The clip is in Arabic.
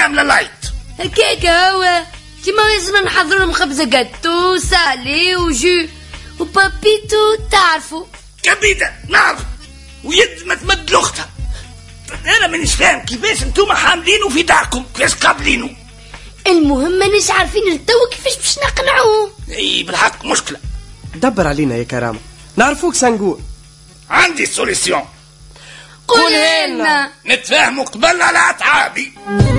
كامله لايت. هكاك هو كيما لازم نحضر لهم خبزه جاتو سالي وجو وبابيتو تعرفوا. كبيده نعرف ويد ما تمد لاختها. انا مانيش فاهم كيفاش انتوما حاملينه في داركم، كيفاش قابلينه. المهم مانيش عارفين لتوا كيفاش باش نقنعوه. اي بالحق مشكله. دبر علينا يا كرامه، نعرفوك سنقول. عندي سوليسيون. قولها لنا نتفاهموا قبل على اتعابي.